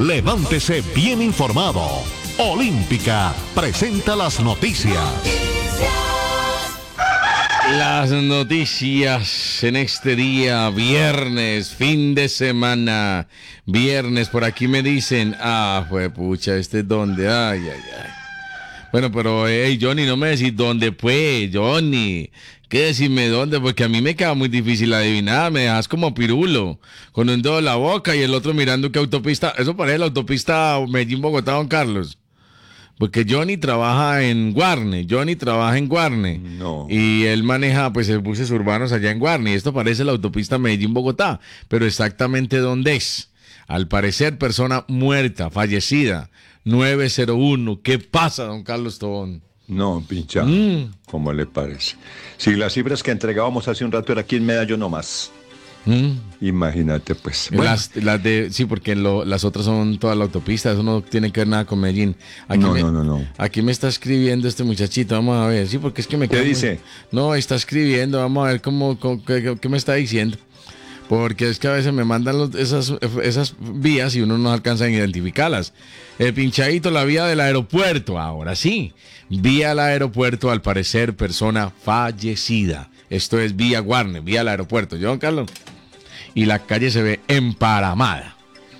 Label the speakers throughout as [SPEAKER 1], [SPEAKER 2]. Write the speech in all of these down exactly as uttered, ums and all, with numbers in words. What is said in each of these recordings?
[SPEAKER 1] Levántese bien informado. Olímpica presenta las noticias.
[SPEAKER 2] Las noticias en este día, viernes, fin de semana. Viernes, por aquí me dicen, ah, pues pucha, ¿este es dónde? Ay, ay, ay. Bueno, pero, hey, Johnny, no me decís dónde, pues, Johnny. ¿Qué decirme dónde? Porque a mí me queda muy difícil adivinar. Me dejas como pirulo, con un dedo en la boca y el otro mirando qué autopista. Eso parece la autopista Medellín-Bogotá, Don Carlos. Porque Johnny trabaja en Guarne, Johnny trabaja en Guarne.
[SPEAKER 3] No.
[SPEAKER 2] Y él maneja, pues, buses urbanos allá en Guarne. Y esto parece la autopista Medellín-Bogotá. Pero exactamente dónde es. Al parecer, persona muerta, fallecida. nueve cero uno. ¿Qué pasa, don Carlos Tobón?
[SPEAKER 3] No, pincha.
[SPEAKER 2] Mm.
[SPEAKER 3] ¿Cómo le parece? Si las cifras que entregábamos hace un rato era aquí en Medallo nomás.
[SPEAKER 2] Mm.
[SPEAKER 3] Imagínate, pues. Bueno.
[SPEAKER 2] Las, las de, sí, porque lo, las otras son toda la autopista, eso no tiene que ver nada con Medellín. Aquí
[SPEAKER 3] no,
[SPEAKER 2] me,
[SPEAKER 3] no, no, no.
[SPEAKER 2] Aquí me está escribiendo este muchachito, vamos a ver, sí, porque es que me...
[SPEAKER 3] ¿Qué
[SPEAKER 2] queda muy-
[SPEAKER 3] dice?
[SPEAKER 2] No, está escribiendo, vamos a ver cómo, cómo- qué, qué me está diciendo. Porque es que a veces me mandan los- esas, esas vías y uno no alcanza a identificarlas. El pinchadito, la vía del aeropuerto, ahora sí. Vía al aeropuerto, al parecer, persona fallecida. Esto es vía Guarne, vía al aeropuerto, ¿yo, don Carlos? Y la calle se ve emparamada.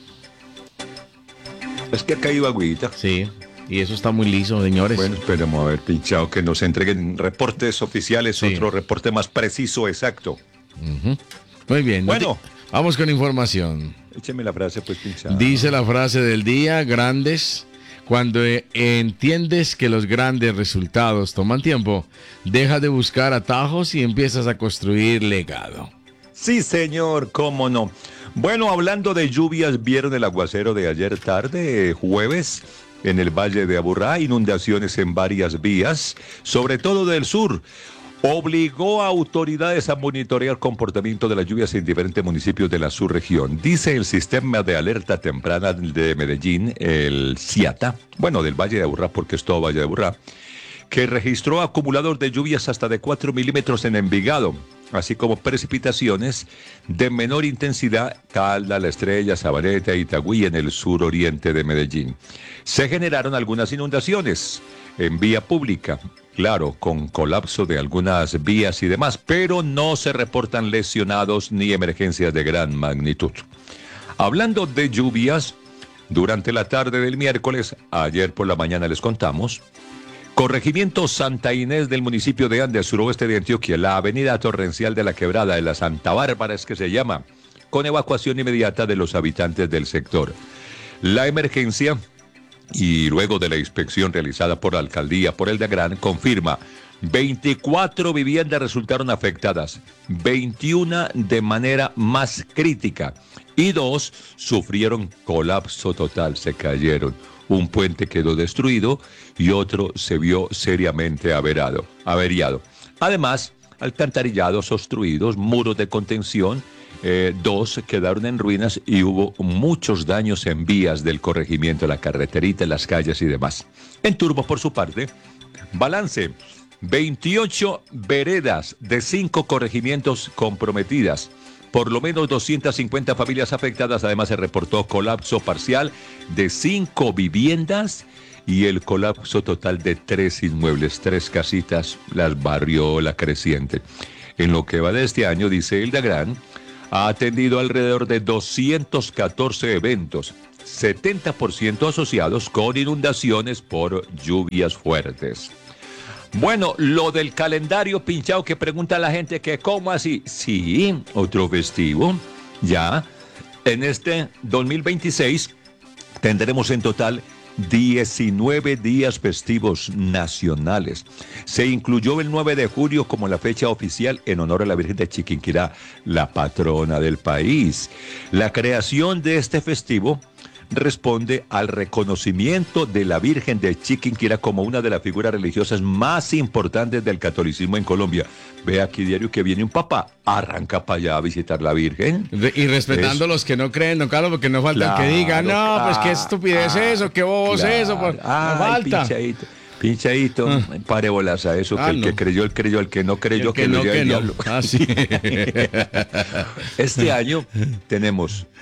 [SPEAKER 3] Es que ha caído agüita.
[SPEAKER 2] Sí, y eso está muy liso, señores.
[SPEAKER 3] Bueno, esperemos a ver, pinchado, que nos entreguen reportes oficiales,
[SPEAKER 2] Sí.
[SPEAKER 3] otro reporte más preciso, exacto.
[SPEAKER 2] Ujú. Muy bien.
[SPEAKER 3] Bueno.
[SPEAKER 2] noti- Vamos con información.
[SPEAKER 3] Écheme la frase, pues, pinchado.
[SPEAKER 2] Dice la frase del día, grandes, cuando eh, entiendes que los grandes resultados toman tiempo, dejas de buscar atajos y empiezas a construir legado.
[SPEAKER 3] Sí, señor, cómo no. Bueno, hablando de lluvias, vieron el aguacero de ayer tarde, jueves, en el Valle de Aburrá, inundaciones en varias vías, sobre todo del sur. Obligó a autoridades a monitorear comportamiento de las lluvias en diferentes municipios de la subregión. Dice el sistema de alerta temprana de Medellín, el CIATA, bueno, del Valle de Aburrá, porque es todo Valle de Aburrá, que registró acumulador de lluvias hasta de cuatro milímetros en Envigado, así como precipitaciones de menor intensidad, Calda, La Estrella, Sabaneta y Itagüí en el suroriente de Medellín. Se generaron algunas inundaciones en vía pública, claro, con colapso de algunas vías y demás, pero no se reportan lesionados ni emergencias de gran magnitud. Hablando de lluvias, durante la tarde del miércoles, ayer por la mañana les contamos, Corregimiento Santa Inés del municipio de Andes, suroeste de Antioquia, la avenida torrencial de la Quebrada de la Santa Bárbara es que se llama, con evacuación inmediata de los habitantes del sector. La emergencia, y luego de la inspección realizada por la alcaldía por el DAGRAN, confirma veinticuatro viviendas resultaron afectadas, veintiuna de manera más crítica y dos sufrieron colapso total, se cayeron. Un puente quedó destruido y otro se vio seriamente averado, averiado. Además, alcantarillados obstruidos, muros de contención, eh, dos quedaron en ruinas y hubo muchos daños en vías del corregimiento, la carreterita, las calles y demás. En Turbo, por su parte, balance, veintiocho veredas de cinco corregimientos comprometidas. Por lo menos doscientas cincuenta familias afectadas. Además se reportó colapso parcial de cinco viviendas y el colapso total de tres inmuebles, tres casitas, las barrió La Creciente. En lo que va de este año, dice el DAGRAN, ha atendido alrededor de doscientos catorce eventos, setenta por ciento asociados con inundaciones por lluvias fuertes. Bueno, lo del calendario pinchado que pregunta la gente que cómo así. Sí, otro festivo. Ya, en este dos mil veintiséis tendremos en total diecinueve días festivos nacionales. Se incluyó el nueve de julio como la fecha oficial en honor a la Virgen de Chiquinquirá, la patrona del país. La creación de este festivo responde al reconocimiento de la Virgen de Chiquinquirá como una de las figuras religiosas más importantes del catolicismo en Colombia. Ve aquí diario que viene un papá, arranca para allá a visitar la Virgen.
[SPEAKER 2] Re- Y respetando a los que no creen, don Carlos, porque no falta el que diga, no,
[SPEAKER 3] Claro,
[SPEAKER 2] pues qué
[SPEAKER 3] ah,
[SPEAKER 2] estupidez
[SPEAKER 3] ah,
[SPEAKER 2] eso, qué bobo es
[SPEAKER 3] claro.
[SPEAKER 2] eso, pues, no
[SPEAKER 3] Ay,
[SPEAKER 2] falta.
[SPEAKER 3] pinchadito, pinchadito,
[SPEAKER 2] Ah.
[SPEAKER 3] pare bolas a eso, que
[SPEAKER 2] Ah,
[SPEAKER 3] el
[SPEAKER 2] no.
[SPEAKER 3] que creyó, el creyó, el que no creyó,
[SPEAKER 2] El
[SPEAKER 3] que, lo
[SPEAKER 2] no,
[SPEAKER 3] lleve
[SPEAKER 2] que
[SPEAKER 3] el
[SPEAKER 2] no.
[SPEAKER 3] diablo.
[SPEAKER 2] Ah, sí.
[SPEAKER 3] Este año tenemos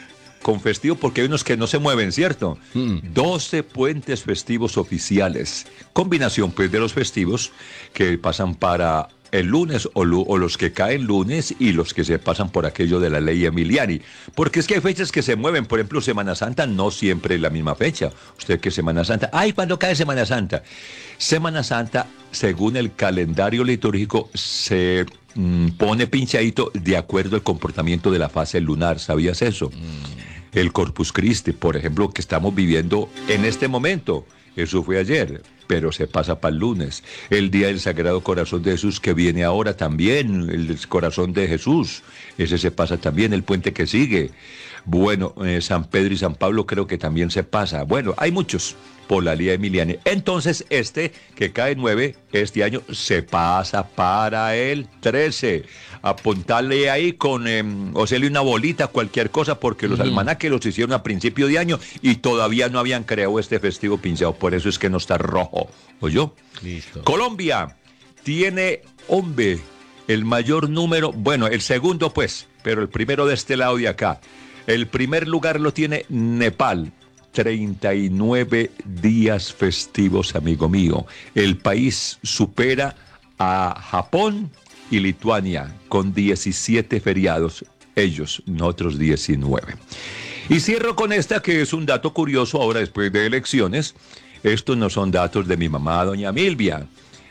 [SPEAKER 3] con festivo porque hay unos que no se mueven, ¿cierto? Mm. doce puentes festivos oficiales. Combinación, pues, de los festivos que pasan para el lunes o, o los que caen lunes y los que se pasan por aquello de la ley Emiliani. Porque es que hay fechas que se mueven. Por ejemplo, Semana Santa no siempre es la misma fecha. Usted que Semana Santa. ¡Ay, cuándo cae Semana Santa! Semana Santa, según el calendario litúrgico, se mmm, pone pinchadito de acuerdo al comportamiento de la fase lunar. ¿Sabías eso? Mm. El Corpus Christi, por ejemplo, que estamos viviendo en este momento. Eso fue ayer, pero se pasa para el lunes. El Día del Sagrado Corazón de Jesús, que viene ahora también, el Corazón de Jesús. Ese se pasa también, el puente que sigue. Bueno, eh, San Pedro y San Pablo creo que también se pasa. Bueno, hay muchos por la Lía Emiliani. Entonces, este, que cae nueve, este año, se pasa para el trece. Apuntarle ahí con, eh, o hacerle una bolita, cualquier cosa, porque los uh-huh. almanaques los hicieron a principio de año y todavía no habían creado este festivo pinchado. Por eso es que no está rojo. ¿Oyó? Listo. Colombia tiene, hombre, el mayor número, bueno, el segundo pues, pero el primero de este lado y acá. El primer lugar lo tiene Nepal. treinta y nueve días festivos, amigo mío. El país supera a Japón y Lituania con diecisiete feriados. Ellos, nosotros diecinueve. Y cierro con esta que es un dato curioso ahora después de elecciones. Estos no son datos de mi mamá, doña Milvia,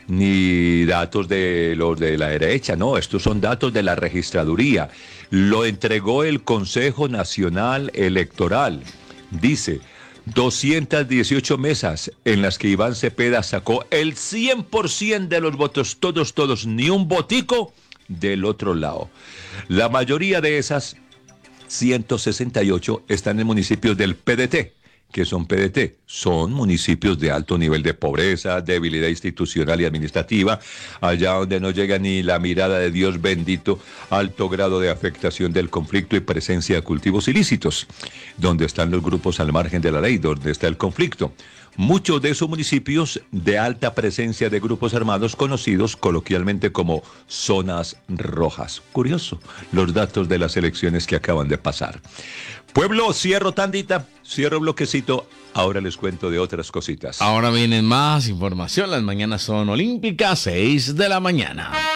[SPEAKER 3] ni datos de los de la derecha, no, estos son datos de la registraduría. Lo entregó el Consejo Nacional Electoral. Dice, doscientas dieciocho mesas en las que Iván Cepeda sacó el cien por ciento de los votos, todos, todos, ni un votico del otro lado. La mayoría de esas, ciento sesenta y ocho, están en municipios del P D T. ¿Qué son P D T? Son municipios de alto nivel de pobreza, debilidad institucional y administrativa, allá donde no llega ni la mirada de Dios bendito, alto grado de afectación del conflicto y presencia de cultivos ilícitos, donde están los grupos al margen de la ley, donde está el conflicto. Muchos de esos municipios de alta presencia de grupos armados conocidos coloquialmente como zonas rojas. Curioso, los datos de las elecciones que acaban de pasar. Pueblo, cierro tandita, cierro bloquecito, ahora les cuento de otras cositas.
[SPEAKER 2] Ahora vienen más información, las mañanas son olímpicas, seis de la mañana.